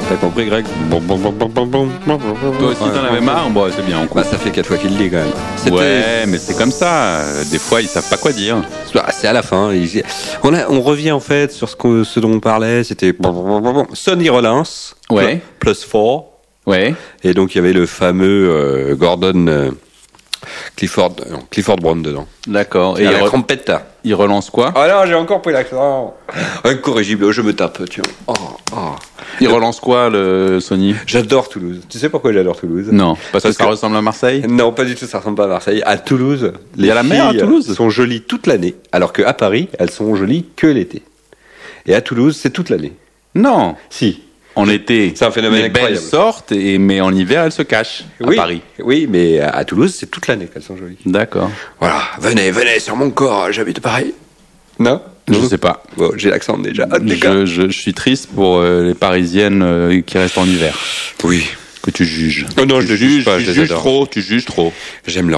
T'as compris, Greg? Toi aussi, t'en avais marre? Bon, c'est bien, on coupe. Bah, ça fait 4 fois qu'il le dit, quand même. Ouais, mais c'est comme ça. Des fois, ils savent pas quoi dire. C'est à la fin. On revient, en fait, sur ce dont on parlait. C'était Sonny Rollins. Ouais. Plus 4. Ouais. Et donc, il y avait le fameux Gordon Clifford Brown dedans. D'accord. Et la trompette. Il relance quoi? Ah non, j'ai encore pris l'accent. Incorrigible, je me tape, tiens. Il relance quoi, le Sony? J'adore Toulouse. Tu sais pourquoi j'adore Toulouse? Non, parce que ça ressemble à Marseille? Non, pas du tout, ça ressemble pas à Marseille. À Toulouse, il y a la mer à Toulouse? Sont jolies toute l'année, alors qu'à Paris, elles sont jolies que l'été. Et à Toulouse, c'est toute l'année. Non. Si. En été, c'est un phénomène incroyable. Belles sortent, mais en hiver, elles se cachent à Paris. Oui, mais à Toulouse, c'est toute l'année qu'elles sont jolies. D'accord. Voilà, venez sur mon corps, j'habite Paris. Non? Je sais pas. Bon, j'ai l'accent déjà. Je suis triste pour les Parisiennes qui restent en hiver. Oui. Que tu juges. Oh non, je ne juge pas, tu juges trop. J'aime leur